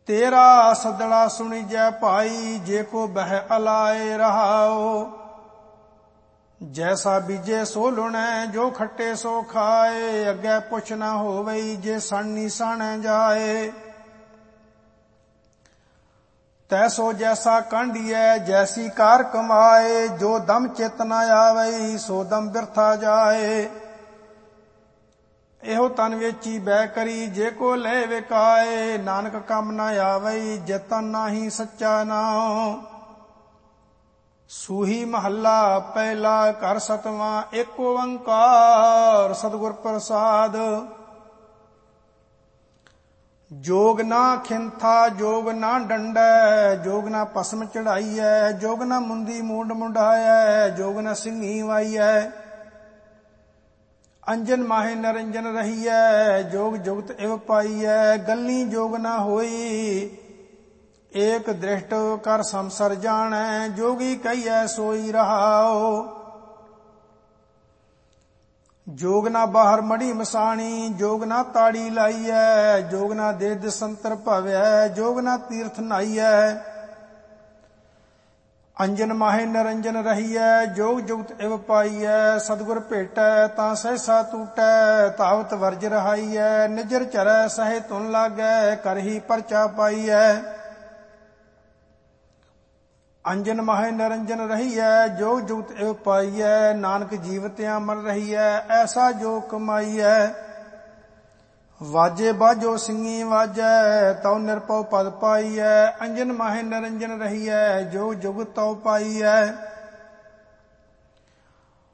तेरा सदड़ा सुनी जय भाई, जे को बह अलाए रहाओ। जैसा बीजे सो लुणै, जो खट्टे सो खाए। अगे पुछ न होवई, जे सणनी साणै जाए। तैसो जैसा कांडियै, जैसी कार कमाए। जो दम चित न आवई, सो दम बिरथा जाए। एहो तन वेची बै करी, जे को ले विकाए। नानक कम न आवई, जे तन नाही सच्चा नाम। सूही महला पहला, घर सतवां, एक ओंकार सतगुर प्रसाद। जोग ना खिंथा, जोग ना डंडै। जोग ना भस्म चढ़ाइयै, जोग ना मुंदी मूंड मुंडायै। जोग ना सिंगी वाइयै, अंजन माहे नरंजन रहियै। जोग जुगत इव पाइयै, गल्ली जोग ना होई। एक दृष्ट कर संसर जानै, जोगी कहियै सोई रहाओ। जोग ना बाहर मड़ी मसाणी, जोग ना ताड़ी लाइयै। जोग ना दे दिसंतर भवै, जोग ना तीर्थ नाइयै। अंजन माहे नरंजन रहियै, जोग जुगत इव पाइयै। सतगुर भेटै तां सहसा टूटै, तावत वर्ज रहाइयै। निजर चरै सहे तुन लागै, करही परचा पाइयै। अंजन माहे नरंजन रहियै, जोग जुगत इव पाइयै। नानक जीवत्यां मन रहियै, ऐसा जो कमाइयै। वाजे बाजो सिंगी वाजै, तौ निरपौ पद पाइयै। अंजन माहे नरंजन रहियै, जोग जुगत तौ पाइयै।